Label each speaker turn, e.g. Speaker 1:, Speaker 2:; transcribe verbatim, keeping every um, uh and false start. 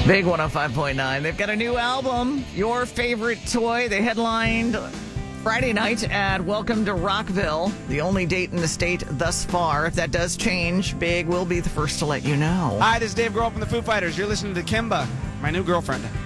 Speaker 1: Big one oh five point nine. They've got a new album, Your Favorite Toy. They headlined Friday night at Welcome to Rockville, the only date in the state thus far. If that does change, Big will be the first to let you know.
Speaker 2: Hi, this is Dave Grohl from the Foo Fighters. You're listening to Kimba, my new girlfriend.